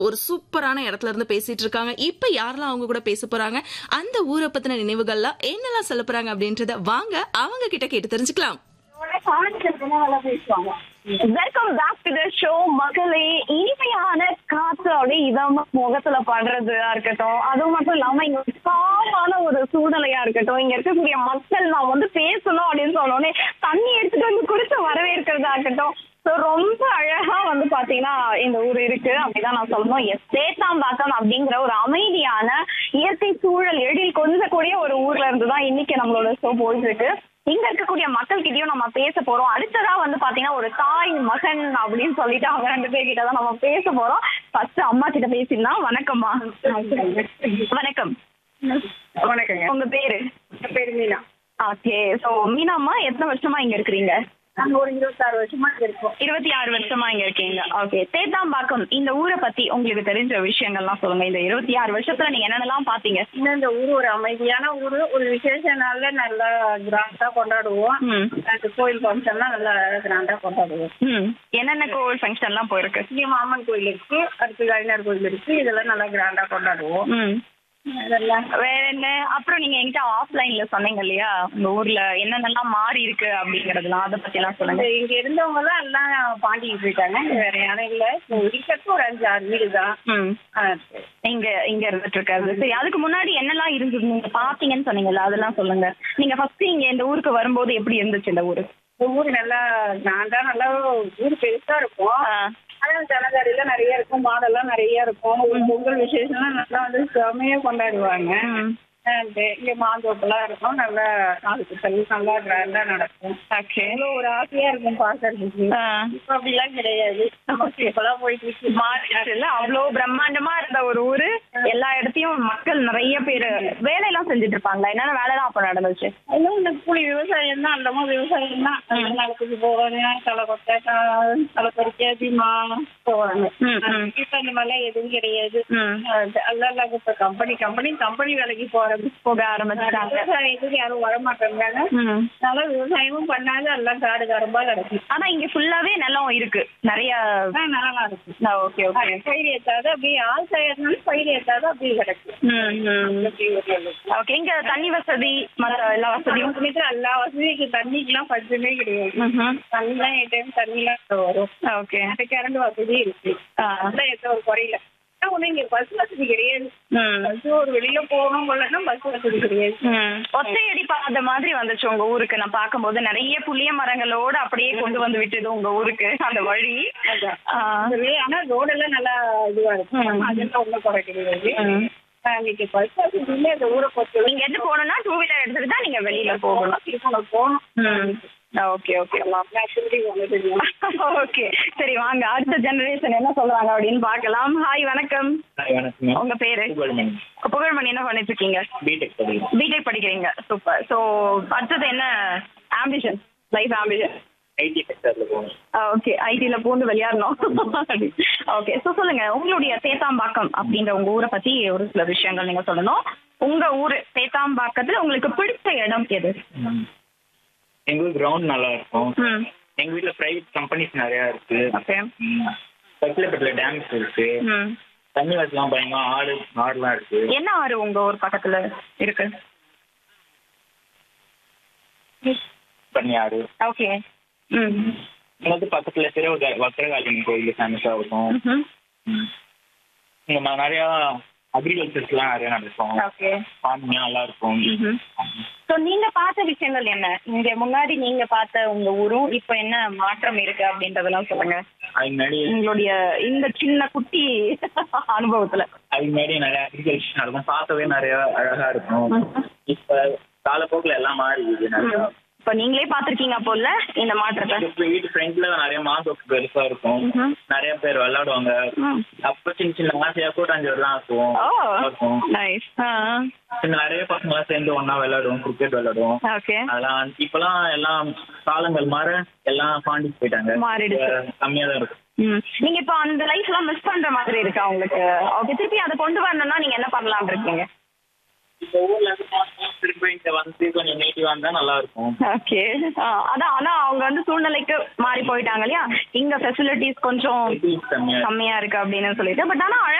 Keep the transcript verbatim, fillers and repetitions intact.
ஒரு சூப்பரான இடத்துல இருந்து பேசிட்டு இருக்காங்க. இப்ப யாரெல்லாம் அவங்க கூட பேச போறாங்க, அந்த ஊரை பத்தின நினைவுகள்லாம் என்னெல்லாம் சொல்ல போறாங்க அப்படின்றத வாங்க அவங்க கிட்ட கேட்டு தெரிஞ்சுக்கலாம். Welcome back to the show மக்களே. இனிமையான காற்று அப்படியே இதமா முகத்துல படுறதா இருக்கட்டும், அதுவும் மட்டும் இல்லாம இங்க காமான ஒரு சூழ்நிலையா இருக்கட்டும், இங்க இருக்கக்கூடிய மக்கள் நான் வந்து பேசணும் அப்படின்னு சொன்னோடனே தண்ணி எடுத்துட்டு வந்து குடிச்சு வரவேற்கிறதா இருக்கட்டும். ஸோ ரொம்ப அழகா வந்து பாத்தீங்கன்னா இந்த ஊர் இருக்கு அப்படிதான் நான் சொல்லணும். எஸ், சேத்தாம்பாக்கம் அப்படிங்கிற ஒரு அமைதியான இயற்கை சூழல் எழில் கொஞ்சக்கூடிய ஒரு ஊர்ல இருந்துதான் இன்னைக்கு நம்மளோட ஷோ போயிட்டு இருக்கு. இங்க இருக்கக்கூடிய மக்கள் கிட்டயும் நம்ம பேச போறோம். அடுத்ததா வந்து பாத்தீங்கன்னா ஒரு தாய் மகன் அப்படின்னு சொல்லிட்டு அவங்க ரெண்டு பேர் கிட்டதான் நம்ம பேச போறோம். ஃபர்ஸ்ட் அம்மா கிட்ட பேசிடலாம். வணக்கம்மா. வணக்கம். வணக்கங்க. உங்க பேரு? என் பேரு மீனா. ஓகே. சோ மீனாம்மா எத்தனை வருஷமா இங்க இருக்கிறீங்க? நாங்க ஒரு இருபத்தாறு வருஷமா இங்க இருக்கோம். இருபத்தி ஆறு வருஷமா இங்க இருக்கீங்க. ஓகே. சேத்தாம்பாக்கம் இந்த ஊரை பத்தி உங்களுக்கு தெரிஞ்ச விஷயங்கள்லாம் சொல்லுங்க. இந்த இருபத்தி ஆறு வருஷத்துல நீங்க என்னென்னலாம் பாத்தீங்க? இன்னும் இந்த ஊர் ஒரு அமைதியான ஊரு. ஒரு விசேஷ நாள்ல நல்லா கிராண்டா கொண்டாடுவோம். அந்த கோயில் ஃபங்க்ஷன்லாம் நல்லா கிராண்டா கொண்டாடுவோம். ம். என்னென்ன கோவில் ஃபங்க்ஷன் எல்லாம் போயிருக்கு? இங்க மாமன் கோயில் இருக்கு, அடுத்து கலைஞர் கோயில் இருக்கு. இதெல்லாம் நல்லா கிராண்டா கொண்டாடுவோம். ம். அதெல்லாம் வேற என்ன? அப்புறம் நீங்க என்கிட்ட ஆஃப்லைன்ல சொன்னீங்க இல்லையா, உங்க ஊர்ல என்னென்னலாம் மாறி இருக்கு அப்படிங்கறதுலாம், அதை பத்தி எல்லாம் சொல்லுங்க. இங்க இருந்தவங்க எல்லாம் எல்லாம் பாண்டிக்கு போயிட்டாங்க. இங்க வேற யாரும் இல்ல. இருக்கிறது ஒரு அஞ்சு ஆறு வீடு தான். ம். இங்க இங்க இருந்துட்டு இருக்காது. சரி, அதுக்கு முன்னாடி என்னெல்லாம் இருந்தது நீங்க பாத்தீங்கன்னு சொன்னீங்கல்ல, அதெல்லாம் சொல்லுங்க. நீங்க ஃபர்ஸ்ட் இங்க இந்த ஊருக்கு வரும்போது எப்படி இருந்துச்சு இந்த ஊரு? ஊர் நல்லா கிராண்டா, நல்லா ஊர் பெருசா இருக்கும். ஆனால் ஜனதாரில நிறைய இருக்கும், மாடெல்லாம் நிறைய இருக்கும். ஒரு பொங்கல் விசேஷம்லாம் நல்லா வந்து செமையா கொண்டாடுவாங்க. இங்க மாந்தோப்பெல்லாம் இருக்கும். நல்லா நாலு குத்தல் நல்லா கிராண்டா நடக்கும். ஒரு ஆசையா இருக்கும் பாக்குறதுக்கு. இப்ப அப்படிலாம் கிடையாது. நமக்கு இப்பெல்லாம் போயிட்டு இருக்கு. மாறிடுச்சுல. அவ்வளவு பிரம்மாண்டமா இருந்த ஒரு ஊரு, எல்லா இடத்தையும் மக்கள் நிறைய பேரு வேலையெல்லாம் செஞ்சுட்டு இருப்பாங்களா? என்னென்ன வேலைலாம் அப்ப நடந்துச்சு? இன்னும் இந்த கூலி விவசாயம் தான். அந்தமா விவசாயம் தான். நிலத்துக்கு போவாங்க, களை கொட்டை, களை பறிக்க, தீமா போவாங்க. இப்ப இந்த மாதிரிலாம் எதுவும் கிடையாது. அதெல்லாம் இப்ப கம்பெனி கம்பெனி கம்பெனி வேலைக்கு போற போக ஆரம்பிச்சாங்க. விவசாயத்துக்கு யாரும் வர மாட்டாங்க. நல்லா விவசாயமும் பண்ணாது. எல்லாம் காடு கரம்பா கிடக்கும். ஆனா இங்க ஃபுல்லாவே நிலம் இருக்கு, நிறைய நல்லா இருக்கு. Okay okay. பயிர் ஏத்தாது அப்படியே ஆள் செய்யறதுனால பயிர் ஏத்தாது அப்படியே கிடக்கும். ஓகே. இங்க தண்ணி வசதி மற்ற எல்லா வசதியும் எல்லா வசதியும் தண்ணிக்கெல்லாம் பஞ்சமே கிடையாது. தண்ணிலாம் என் டைம் தண்ணிலாம் வரும். ஓகே. கரண்ட் வசதி இருக்கு. அதான் எந்த ஒரு குறையில. ஒண்ணு இங்க பஸ் வசதி கிடையாது. ஒரு வெளியில போகணும் போலன்னா பஸ் வசதி கிடையாது. ஒத்தையடி பாத மாதிரி வந்துச்சு உங்க ஊருக்கு. நான் பார்க்கும்போது நிறைய புளிய மரங்களோட அப்படியே கொண்டு வந்து விட்டது உங்க ஊருக்கு அந்த வழி. ஆனா ரோடெல்லாம் நல்லா இதுவா இருக்கும். அதெல்லாம் ஒண்ணும் குறை கிடையாது. இன்னைக்கு பஸ் வசதி இல்ல. இந்த ஊரை பொறுத்த நீங்க எது போகணும்னா டூ வீலர் எடுத்துட்டு தான் நீங்க வெளியில போகணும். போகணும். Okay okay okay. சரி, வாங்க அடுத்த ஜெனரேஷன் என்ன சொல்றாங்க அப்படின்னு பார்க்கலாம். ஹாய், வணக்கம். உங்க பேரு? புகழ்மணி. என்ன பண்ணிட்டு இருக்கீங்க? பிடெக் படிக்கிறீங்க. சூப்பர். ஸோ அடுத்தது என்ன ஆம்பிஷன், லைஃப் ஆம்பிஷன்? ஓகே, ஐடில பூந்து விளையாடணும். ஓகே. ஸோ சொல்லுங்க, உங்களுடைய சேத்தாம்பாக்கம் அப்படின்ற உங்க ஊரை பத்தி ஒரு சில விஷயங்கள் நீங்க சொல்லணும். உங்க ஊரு சேத்தாம்பாக்கத்துல உங்களுக்கு பிடிச்ச இடம் எது? எங்க ஊர் கிரவுண்ட் நல்லா இருக்கும். எங்க வீட்டுல பிரைவேட் கம்பெனிஸ் நிறைய இருக்கு. பக்கத்துல டேம்ஸ் இருக்கு. தண்ணி வசதிலாம் பயங்கரம். ஆறு ஆறுலாம் இருக்கு. என்ன ஆறு உங்க ஊர் பக்கத்துல இருக்கு? பன்னியாறு. ஓகே. இங்க வந்து பக்கத்துல சிற வக்கரகாளியம்மன் கோயில் ஃபேமஸா இருக்கும். இங்க நிறைய அக்ரிகல்ச்சர்ஸ் எல்லாம் நிறைய நடக்கும். ஃபார்மிங் நல்லா இருக்கும். ஸோ நீங்க பார்த்த விஷயங்கள் என்ன? இங்க முன்னாடி நீங்க பார்த்த உங்க ஊரும் இப்ப என்ன மாற்றம் இருக்கு அப்படின்றதெல்லாம் சொல்லுங்க. அதுக்கு முன்னாடி உங்களுடைய இந்த சின்ன குட்டி அனுபவத்துல. அதுக்கு முன்னாடி நிறைய அக்ரிகல்ச்சர் நடக்கும். பார்க்கவே நிறைய அழகா இருக்கும். இப்ப காலப்போக்கில் எல்லாம் மாறிடுது நிறைய. இப்ப நீங்களே பாத்திருக்கீங்க அப்போ இல்ல இந்த மாற்றத்தை? வீட்டு ஃப்ரெண்ட்ல நிறைய மாதம் பெருசா இருக்கும். நிறைய பேர் விளையாடுவாங்க. அப்ப சின்ன சின்ன ஆசையா கூட்டாஞ்சோறு தான் ஆக்குவோம். நிறைய பசங்க எல்லாம் சேர்ந்து ஒன்னா விளையாடுவோம், கிரிக்கெட் விளையாடுவோம். அதெல்லாம் இப்பெல்லாம் எல்லாம் காலங்கள் மாற எல்லாம் பாண்டிக்கு போயிட்டாங்க. கம்மியா தான் இருக்கும். நீங்க இப்ப அந்த லைஃப் எல்லாம் மிஸ் பண்ற மாதிரி இருக்கா உங்களுக்கு? ஓகே. திருப்பி அதை கொண்டு வரணும்னா நீங்க என்ன பண்ணலாம் இருக்கீங்க? இந்த ஊர்ல இருந்து திரும்ப இங்க வந்து கொஞ்சம் நேட்டிவா இருந்தா நல்லா இருக்கும். ஓகே. அதான் ஆனா அவங்க வந்து சூழ்நிலைக்கு மாறி போயிட்டாங்க இல்லையா, இங்க ஃபெசிலிட்டிஸ் கொஞ்சம் கம்மியா கம்மியா இருக்கு அப்படின்னு சொல்லிட்டு. பட் ஆனா